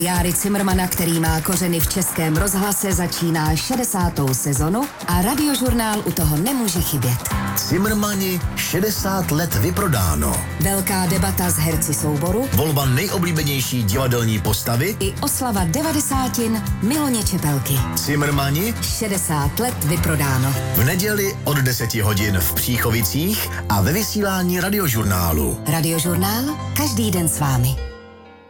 Járy Cimrmana, který má kořeny v Českém rozhlase, začíná 60. sezonu a Radiožurnál u toho nemůže chybět. Cimrmani 60 let vyprodáno. Velká debata s herci souboru, Volba nejoblíbenější divadelní postavy i oslava 90. Miloně Čepelky. Cimrmani 60 let vyprodáno. v neděli od 10 hodin v Příchovicích a ve vysílání Radiožurnálu. Radiožurnál každý den s vámi.